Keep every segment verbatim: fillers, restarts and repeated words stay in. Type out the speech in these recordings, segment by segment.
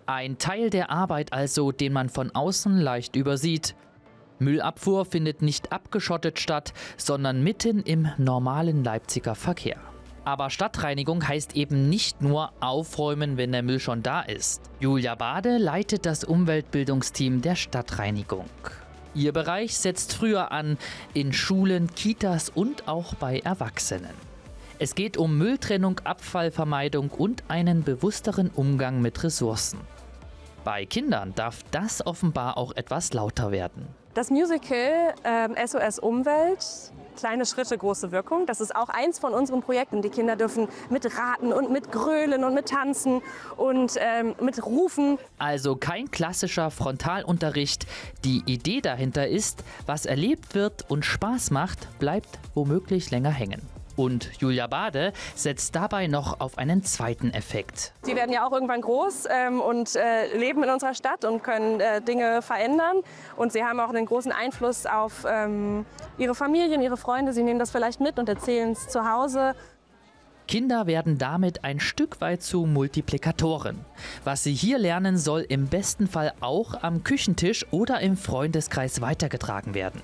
Ein Teil der Arbeit also, den man von außen leicht übersieht. Müllabfuhr findet nicht abgeschottet statt, sondern mitten im normalen Leipziger Verkehr. Aber Stadtreinigung heißt eben nicht nur aufräumen, wenn der Müll schon da ist. Julia Bade leitet das Umweltbildungsteam der Stadtreinigung. Ihr Bereich setzt früher an, in Schulen, Kitas und auch bei Erwachsenen. Es geht um Mülltrennung, Abfallvermeidung und einen bewussteren Umgang mit Ressourcen. Bei Kindern darf das offenbar auch etwas lauter werden. Das Musical ähm, S O S Umwelt, kleine Schritte, große Wirkung, das ist auch eins von unseren Projekten. Die Kinder dürfen mitraten und mitgrölen und mittanzen und ähm, mitrufen. Also kein klassischer Frontalunterricht. Die Idee dahinter ist, was erlebt wird und Spaß macht, bleibt womöglich länger hängen. Und Julia Bade setzt dabei noch auf einen zweiten Effekt. Sie werden ja auch irgendwann groß ähm, und äh, leben in unserer Stadt und können äh, Dinge verändern. Und sie haben auch einen großen Einfluss auf ähm, ihre Familien, ihre Freunde. Sie nehmen das vielleicht mit und erzählen es zu Hause. Kinder werden damit ein Stück weit zu Multiplikatoren. Was sie hier lernen, soll im besten Fall auch am Küchentisch oder im Freundeskreis weitergetragen werden.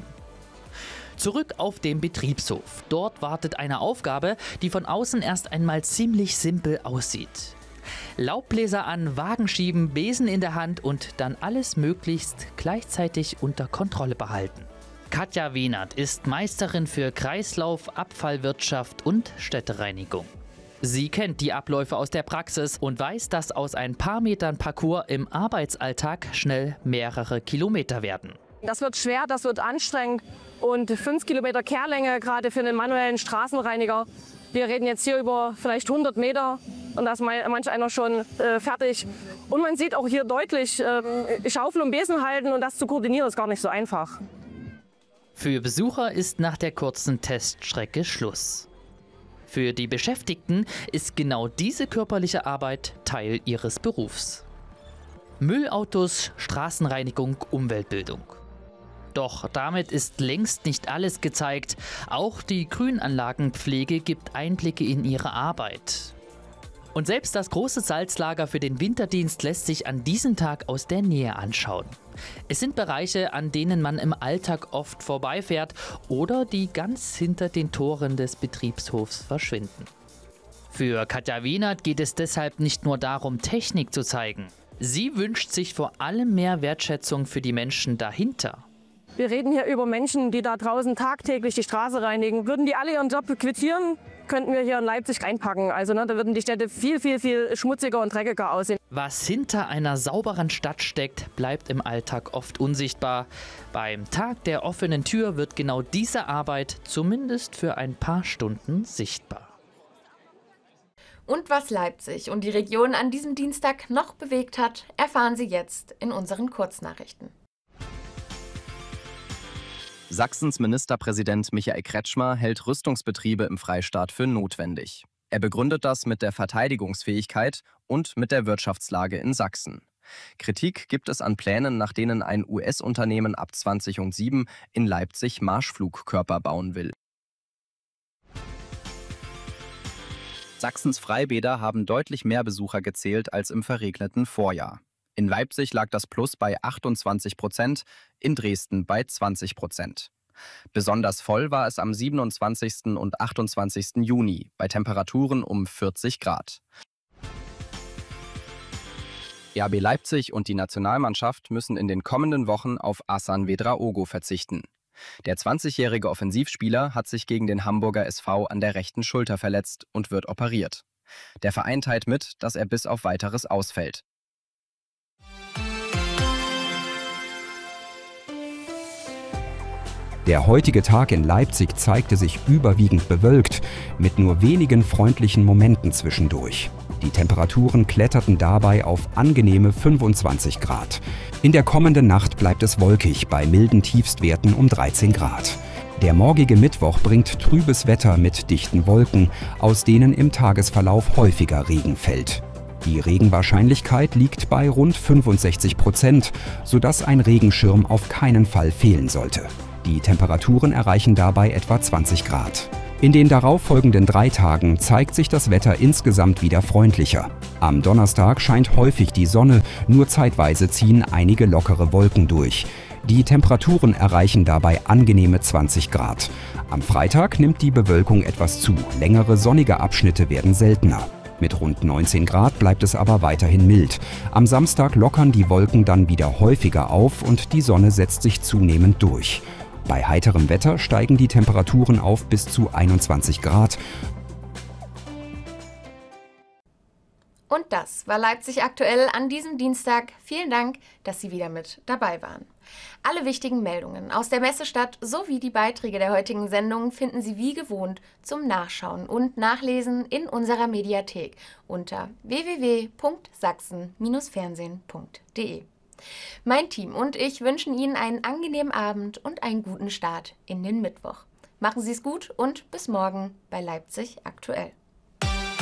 Zurück auf dem Betriebshof. Dort wartet eine Aufgabe, die von außen erst einmal ziemlich simpel aussieht. Laubbläser an, Wagen schieben, Besen in der Hand und dann alles möglichst gleichzeitig unter Kontrolle behalten. Katja Wienert ist Meisterin für Kreislauf, Abfallwirtschaft und Städtereinigung. Sie kennt die Abläufe aus der Praxis und weiß, dass aus ein paar Metern Parcours im Arbeitsalltag schnell mehrere Kilometer werden. Das wird schwer, das wird anstrengend und fünf Kilometer Kehrlänge, gerade für einen manuellen Straßenreiniger. Wir reden jetzt hier über vielleicht hundert Meter und da ist manch einer schon äh, fertig. Und man sieht auch hier deutlich, äh, Schaufel und Besen halten und das zu koordinieren ist gar nicht so einfach. Für Besucher ist nach der kurzen Teststrecke Schluss. Für die Beschäftigten ist genau diese körperliche Arbeit Teil ihres Berufs. Müllautos, Straßenreinigung, Umweltbildung. Doch damit ist längst nicht alles gezeigt. Auch die Grünanlagenpflege gibt Einblicke in ihre Arbeit. Und selbst das große Salzlager für den Winterdienst lässt sich an diesem Tag aus der Nähe anschauen. Es sind Bereiche, an denen man im Alltag oft vorbeifährt oder die ganz hinter den Toren des Betriebshofs verschwinden. Für Katja Wienert geht es deshalb nicht nur darum, Technik zu zeigen. Sie wünscht sich vor allem mehr Wertschätzung für die Menschen dahinter. Wir reden hier über Menschen, die da draußen tagtäglich die Straße reinigen. Würden die alle ihren Job quittieren, könnten wir hier in Leipzig reinpacken. Also ne, da würden die Städte viel, viel, viel schmutziger und dreckiger aussehen. Was hinter einer sauberen Stadt steckt, bleibt im Alltag oft unsichtbar. Beim Tag der offenen Tür wird genau diese Arbeit zumindest für ein paar Stunden sichtbar. Und was Leipzig und die Region an diesem Dienstag noch bewegt hat, erfahren Sie jetzt in unseren Kurznachrichten. Sachsens Ministerpräsident Michael Kretschmer hält Rüstungsbetriebe im Freistaat für notwendig. Er begründet das mit der Verteidigungsfähigkeit und mit der Wirtschaftslage in Sachsen. Kritik gibt es an Plänen, nach denen ein U S-Unternehmen ab zwanzig null sieben in Leipzig Marschflugkörper bauen will. Sachsens Freibäder haben deutlich mehr Besucher gezählt als im verregneten Vorjahr. In Leipzig lag das Plus bei achtundzwanzig Prozent, in Dresden bei zwanzig Prozent. Besonders voll war es am siebenundzwanzigsten und achtundzwanzigsten Juni bei Temperaturen um vierzig Grad. R B Leipzig und die Nationalmannschaft müssen in den kommenden Wochen auf Asan Vedraogo verzichten. Der zwanzigjährige Offensivspieler hat sich gegen den Hamburger S V an der rechten Schulter verletzt und wird operiert. Der Verein teilt mit, dass er bis auf Weiteres ausfällt. Der heutige Tag in Leipzig zeigte sich überwiegend bewölkt, mit nur wenigen freundlichen Momenten zwischendurch. Die Temperaturen kletterten dabei auf angenehme fünfundzwanzig Grad. In der kommenden Nacht bleibt es wolkig bei milden Tiefstwerten um dreizehn Grad. Der morgige Mittwoch bringt trübes Wetter mit dichten Wolken, aus denen im Tagesverlauf häufiger Regen fällt. Die Regenwahrscheinlichkeit liegt bei rund fünfundsechzig Prozent, sodass ein Regenschirm auf keinen Fall fehlen sollte. Die Temperaturen erreichen dabei etwa zwanzig Grad. In den darauffolgenden drei Tagen zeigt sich das Wetter insgesamt wieder freundlicher. Am Donnerstag scheint häufig die Sonne, nur zeitweise ziehen einige lockere Wolken durch. Die Temperaturen erreichen dabei angenehme zwanzig Grad. Am Freitag nimmt die Bewölkung etwas zu, längere sonnige Abschnitte werden seltener. Mit rund neunzehn Grad bleibt es aber weiterhin mild. Am Samstag lockern die Wolken dann wieder häufiger auf und die Sonne setzt sich zunehmend durch. Bei heiterem Wetter steigen die Temperaturen auf bis zu einundzwanzig Grad. Und das war Leipzig aktuell an diesem Dienstag. Vielen Dank, dass Sie wieder mit dabei waren. Alle wichtigen Meldungen aus der Messestadt sowie die Beiträge der heutigen Sendung finden Sie wie gewohnt zum Nachschauen und Nachlesen in unserer Mediathek unter w w w punkt sachsen Bindestrich fernsehen punkt de. Mein Team und ich wünschen Ihnen einen angenehmen Abend und einen guten Start in den Mittwoch. Machen Sie es gut und bis morgen bei Leipzig aktuell.